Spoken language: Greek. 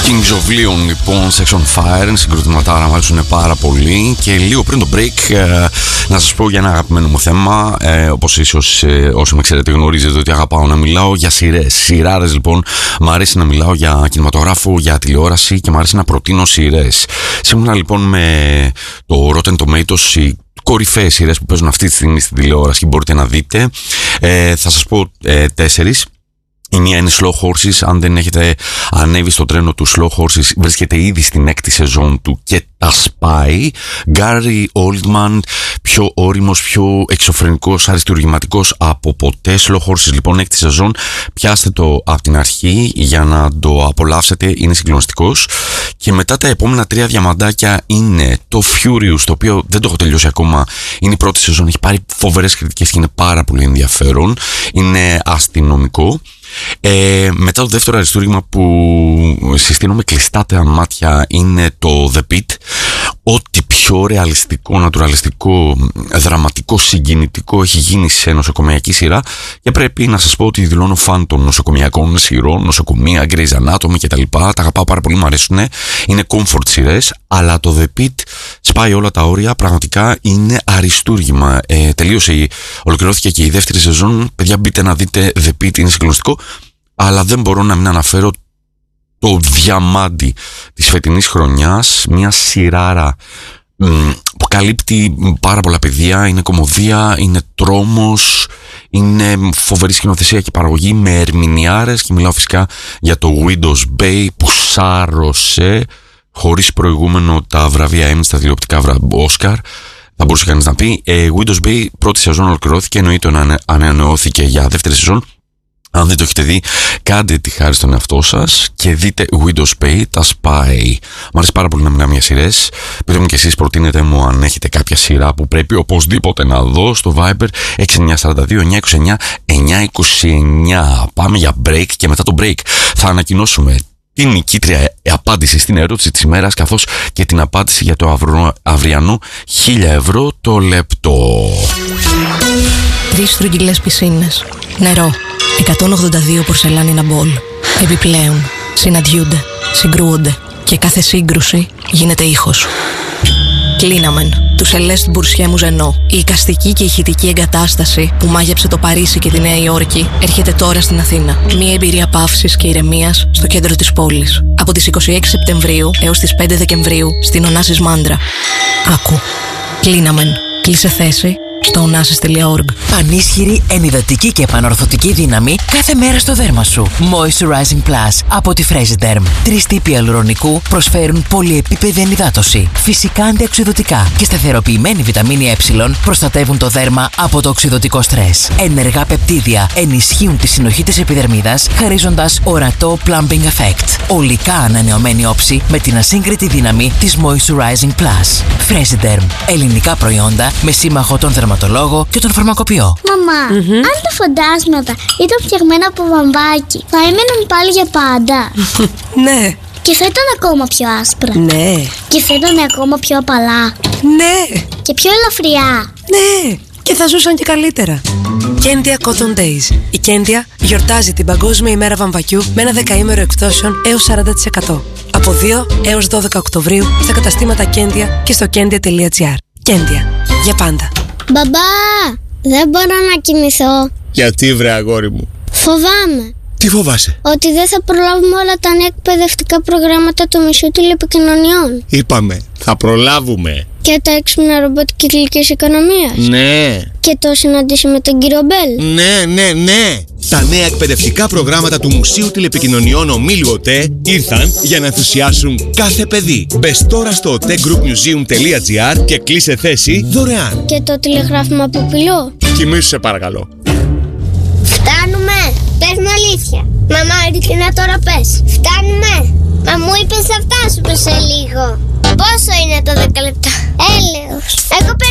Kings of Leon, λοιπόν, Sex on Fire, συγκροτηματάρα, μου αρέσουν πάρα πολύ. Και λίγο πριν το break, να σας πω για ένα αγαπημένο μου θέμα. Όπως ίσως όσοι με ξέρετε γνωρίζετε ότι αγαπάω να μιλάω για σειρές. Σειράρες, λοιπόν, μου αρέσει να μιλάω για κινηματογράφο, για τηλεόραση και μου αρέσει να προτείνω σειρές. Σύμφωνα λοιπόν με το Rotten Tomatoes, οι κορυφαίες σειρές που παίζουν αυτή τη στιγμή στην τηλεόραση και μπορείτε να δείτε, θα σας πω 4. Η μία είναι Slow Horses. Αν δεν έχετε ανέβει στο τρένο του Slow Horses, βρίσκεται ήδη στην 6η σεζόν του και τα σπάει. Gary Oldman, πιο όριμος, πιο εξωφρενικός, αριστουργηματικός από ποτέ. Slow Horses, λοιπόν, 6η σεζόν. Πιάστε το από την αρχή για να το απολαύσετε, είναι συγκλονιστικός. Και μετά τα επόμενα 3 διαμαντάκια είναι το Furious, το οποίο δεν το έχω τελειώσει ακόμα. Είναι η πρώτη σεζόν, έχει πάρει φοβερές κριτικές και είναι πάρα πολύ ενδιαφέρον. Είναι αστυνομικό. Μετά το δεύτερο αριστούργημα που συστήνω με κλειστά τα μάτια είναι το The Pitt. Ό,τι πιο ρεαλιστικό, νατουραλιστικό, δραματικό, συγκινητικό έχει γίνει σε νοσοκομιακή σειρά. Και πρέπει να σας πω ότι δηλώνω φαν των νοσοκομιακών σειρών, νοσοκομεία, Grey's Anatomy κτλ. Τα αγαπάω πάρα πολύ, μου αρέσουν. Είναι comfort σειρές, αλλά το The Pitt σπάει όλα τα όρια. Πραγματικά είναι αριστούργημα. Ολοκληρώθηκε και η δεύτερη σεζόν. Παιδιά, μπείτε να δείτε The Pitt, είναι συγκλονιστικό. Αλλά δεν μπορώ να μην αναφέρω το διαμάντι της φετινής χρονιάς, μια σειράρα που καλύπτει πάρα πολλά πεδία. Είναι κωμωδία, είναι τρόμος, είναι φοβερή σκηνοθεσία και παραγωγή με ερμηνιάρες, και μιλάω φυσικά για το Widow's Bay που σάρωσε χωρίς προηγούμενο τα βραβεία Emmy, τα τηλεοπτικά Oscar. Θα μπορούσε κανείς να πει. Widow's Bay πρώτη σεζόν ολοκληρώθηκε, εννοείται να ανανεώθηκε για δεύτερη σεζόν. Αν δεν το έχετε δει, κάντε τη χάρη στον εαυτό σας και δείτε Widow's Bay, τα σπάει. Μου αρέσει πάρα πολύ να μιλάμε για σειρές. Πείτε μου και εσείς, προτείνετε μου αν έχετε κάποια σειρά που πρέπει οπωσδήποτε να δω στο Viber 6942 929 929. Πάμε για break και μετά το break θα ανακοινώσουμε την νικήτρια απάντηση στην ερώτηση της ημέρας, καθώς και την απάντηση για το αυριανό 1.000 ευρώ το λεπτό. 3 στρογγυλές πισίνες, νερό, 182 πορσελάνινα μπολ. Επιπλέον, συναντιούνται, συγκρούονται και κάθε σύγκρουση γίνεται ήχος. Κλίναμεν, του Σελέστ Μπουρσιέ Μουζενό. Η εικαστική και ηχητική εγκατάσταση που μάγεψε το Παρίσι και τη Νέα Υόρκη έρχεται τώρα στην Αθήνα. Μια εμπειρία παύσης και ηρεμίας στο κέντρο της πόλης. Από τις 26 Σεπτεμβρίου έως τις 5 Δεκεμβρίου στην Ωνάσης Μάντρα. Άκου. Κλίναμεν. Κλείσε θέση στο onassis.org. Πανίσχυρη, ενυδατική και επανορθωτική δύναμη κάθε μέρα στο δέρμα σου. Moisturizing Plus από τη Fresiderm. 3 τύποι ιαλουρονικού προσφέρουν πολυεπίπεδη ενυδάτωση, φυσικά αντιοξειδωτικά και σταθεροποιημένη βιταμίνη Ε προστατεύουν το δέρμα από το οξειδωτικό στρες. Ενεργά πεπτίδια ενισχύουν τη συνοχή της επιδερμίδας, χαρίζοντας ορατό plumping effect. Ολικά ανανεωμένη όψη με την ασύγκριτη δύναμη της Moisturizing Plus. Fresiderm. Ελληνικά προϊόντα με σύμμαχο τον δερματολόγο και τον φαρμακοποιό. Μαμά, αν τα φαντάσματα ήταν φτιαγμένα από βαμβάκι, θα έμεναν πάλι για πάντα? Ναι. Και θα ήταν ακόμα πιο άσπρα? Ναι. Και θα ήταν ακόμα πιο απαλά? Ναι. Και πιο ελαφριά? Ναι. Και θα ζούσαν και καλύτερα. Κέντια Cotton Days. Η Κέντια γιορτάζει την Παγκόσμια ημέρα βαμβακιού με ένα 10ημερο εκπτώσεων έως 40%. Από 2 έως 12 Οκτωβρίου στα καταστήματα Κέντια και στο kendia.gr. Κέντια. Για πάντα. Μπαμπά, δεν μπορώ να κοιμηθώ. Γιατί, βρε αγόρι μου? Φοβάμαι. Τι φοβάσαι? Ότι δεν θα προλάβουμε όλα τα νέα εκπαιδευτικά προγράμματα του Μουσείου Τηλεπικοινωνιών. Είπαμε, θα προλάβουμε. Και τα έξυπνα ρομπότ κυκλικής οικονομίας. Ναι. Και το συναντήσει με τον κύριο Μπέλ. Ναι. Τα νέα εκπαιδευτικά προγράμματα του Μουσείου Τηλεπικοινωνιών Ομίλου ΟΤΕ ήρθαν για να ενθουσιάσουν κάθε παιδί. Μπες τώρα στο otegroupmuseum.gr και κλείσε θέση δωρεάν. Και το τηλεγράφημα Ποπηλού. Κοιμήσου σε παρακαλώ. Φτάνουμε. Πες μου αλήθεια. Μαμά, ειλικρινά τώρα πες. Φτάνουμε. Μα μου είπες θα φτάσουμε σε λίγο. Πόσο είναι το 10 λεπτά? Έλεος. Εγώ